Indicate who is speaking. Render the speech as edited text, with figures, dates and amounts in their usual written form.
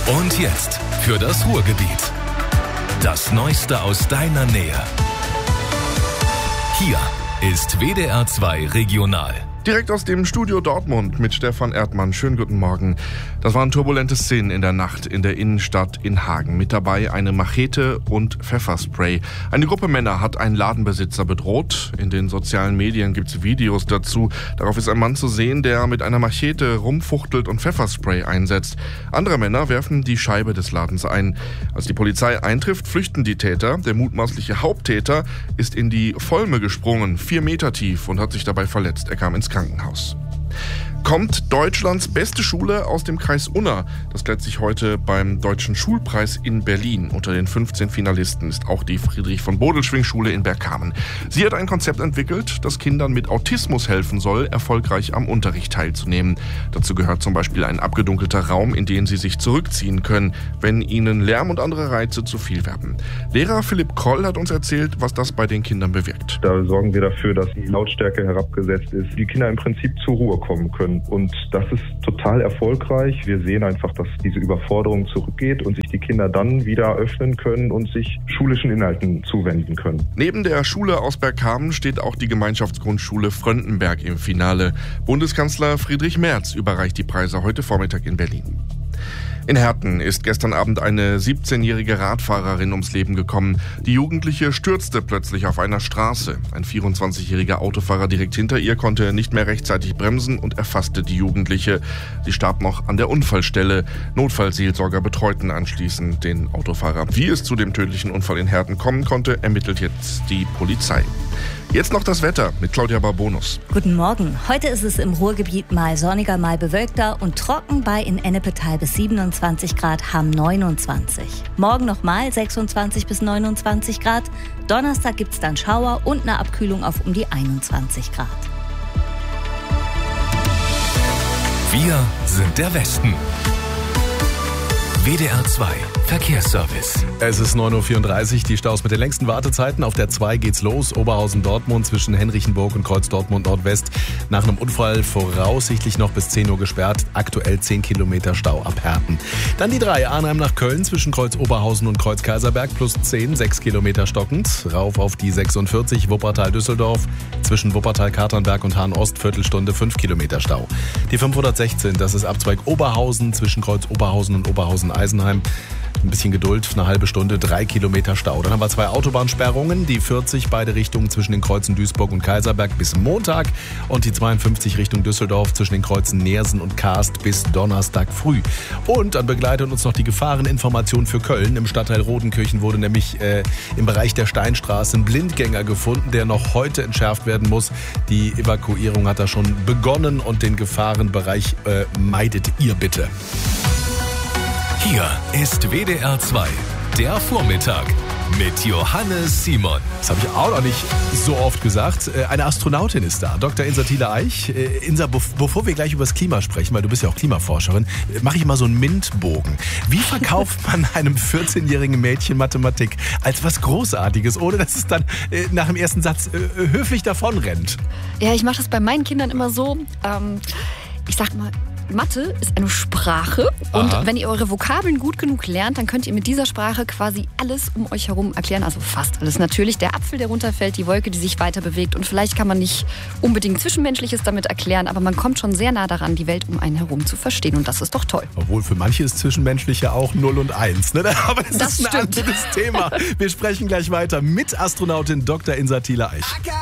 Speaker 1: Und jetzt für das Ruhrgebiet. Das Neueste aus deiner Nähe. Hier ist WDR 2 Regional.
Speaker 2: Direkt aus dem Studio Dortmund mit Stefan Erdmann. Schönen guten Morgen. Das waren turbulente Szenen in der Nacht in der Innenstadt in Hagen. Mit dabei eine Machete und Pfefferspray. Eine Gruppe Männer hat einen Ladenbesitzer bedroht. In den sozialen Medien gibt es Videos dazu. Darauf ist ein Mann zu sehen, der mit einer Machete rumfuchtelt und Pfefferspray einsetzt. Andere Männer werfen die Scheibe des Ladens ein. Als die Polizei eintrifft, flüchten die Täter. Der mutmaßliche Haupttäter ist in die Volme gesprungen, 4 Meter tief, und hat sich dabei verletzt. Er kam ins Krankenhaus. Kommt Deutschlands beste Schule aus dem Kreis Unna? Das klärt sich heute beim Deutschen Schulpreis in Berlin. Unter den 15 Finalisten ist auch die Friedrich-von-Bodelschwingh-Schule in Bergkamen. Sie hat ein Konzept entwickelt, das Kindern mit Autismus helfen soll, erfolgreich am Unterricht teilzunehmen. Dazu gehört zum Beispiel ein abgedunkelter Raum, in den sie sich zurückziehen können, wenn ihnen Lärm und andere Reize zu viel werden. Lehrer Philipp Kroll hat uns erzählt, was das bei den Kindern bewirkt.
Speaker 3: Da sorgen wir dafür, dass die Lautstärke herabgesetzt ist, die Kinder im Prinzip zur Ruhe kommen können. Und das ist total erfolgreich. Wir sehen einfach, dass diese Überforderung zurückgeht und sich die Kinder dann wieder öffnen können und sich schulischen Inhalten zuwenden können.
Speaker 2: Neben der Schule aus Bergkamen steht auch die Gemeinschaftsgrundschule Fröndenberg im Finale. Bundeskanzler Friedrich Merz überreicht die Preise heute Vormittag in Berlin. In Herten ist gestern Abend eine 17-jährige Radfahrerin ums Leben gekommen. Die Jugendliche stürzte plötzlich auf einer Straße. Ein 24-jähriger Autofahrer direkt hinter ihr konnte nicht mehr rechtzeitig bremsen und erfasste die Jugendliche. Sie starb noch an der Unfallstelle. Notfallseelsorger betreuten anschließend den Autofahrer. Wie es zu dem tödlichen Unfall in Herten kommen konnte, ermittelt jetzt die Polizei. Jetzt noch das Wetter mit Claudia Barbonus.
Speaker 4: Guten Morgen. Heute ist es im Ruhrgebiet mal sonniger, mal bewölkter und trocken bei in Ennepetal bis 27 Grad, Hamm 29. Morgen nochmal 26 bis 29 Grad. Donnerstag gibt es dann Schauer und eine Abkühlung auf um die 21 Grad.
Speaker 1: Wir sind der Westen. WDR 2 Verkehrsservice.
Speaker 5: Es ist 9.34 Uhr, die Staus mit den längsten Wartezeiten. Auf der 2 geht's los, Oberhausen-Dortmund zwischen Henrichenburg und Kreuz Dortmund Nordwest. Nach einem Unfall voraussichtlich noch bis 10 Uhr gesperrt. Aktuell 10 Kilometer Stau ab Herten. Dann die 3, Arnheim nach Köln zwischen Kreuz Oberhausen und Kreuz Kaiserberg plus 10, 6 Kilometer stockend. Rauf auf die 46, Wuppertal-Düsseldorf zwischen Wuppertal-Katernberg und Hahn-Ost, Viertelstunde 5 Kilometer Stau. Die 516, das ist Abzweig Oberhausen zwischen Kreuz Oberhausen und Oberhausen-Eisenheim. Ein bisschen Geduld, eine halbe Stunde, 3 Kilometer Stau. Dann haben wir 2 Autobahnsperrungen, die 40 beide Richtungen zwischen den Kreuzen Duisburg und Kaiserberg bis Montag und die 52 Richtung Düsseldorf zwischen den Kreuzen Neersen und Kaast bis Donnerstag früh. Und dann begleitet uns noch die Gefahreninformation für Köln. Im Stadtteil Rodenkirchen wurde nämlich im Bereich der Steinstraße ein Blindgänger gefunden, der noch heute entschärft werden muss. Die Evakuierung hat da schon begonnen und den Gefahrenbereich meidet ihr bitte.
Speaker 1: Hier ist WDR 2, der Vormittag mit Johannes Simon.
Speaker 5: Das habe ich auch noch nicht so oft gesagt. Eine Astronautin ist da, Dr. Insa Thiele-Eich. Insa, bevor wir gleich über das Klima sprechen, weil du bist ja auch Klimaforscherin, mache ich mal so einen MINT-Bogen. Wie verkauft man einem 14-jährigen Mädchen Mathematik als was Großartiges, ohne dass es dann nach dem ersten Satz höflich davonrennt?
Speaker 6: Ja, ich mache das bei meinen Kindern immer so. Ich sag mal, Mathe ist eine Sprache und wenn ihr eure Vokabeln gut genug lernt, dann könnt ihr mit dieser Sprache quasi alles um euch herum erklären, also fast alles natürlich. Der Apfel, der runterfällt, die Wolke, die sich weiter bewegt und vielleicht kann man nicht unbedingt Zwischenmenschliches damit erklären, aber man kommt schon sehr nah daran, die Welt um einen herum zu verstehen und das ist doch toll.
Speaker 5: Obwohl für manche ist Zwischenmenschlich ja auch 0 und 1, ne? Aber das ist ein
Speaker 6: stimmt.
Speaker 5: anderes Thema. Wir sprechen gleich weiter mit Astronautin Dr. Insa Thiele-Eich.